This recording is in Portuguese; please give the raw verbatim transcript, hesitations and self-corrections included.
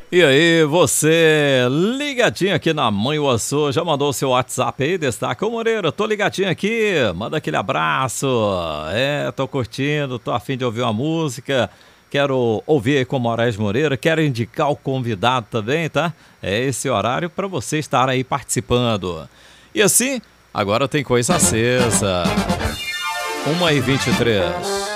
E aí, você ligadinho aqui na Mãe Uaçu, já mandou o seu WhatsApp aí, destaca, ô Moreira, tô ligadinho aqui, manda aquele abraço, é, tô curtindo, tô a fim de ouvir uma música, quero ouvir aí com o Moraes Moreira, quero indicar o convidado também, tá? É esse horário para você estar aí participando. E assim, agora tem coisa acesa, uma e vinte e três.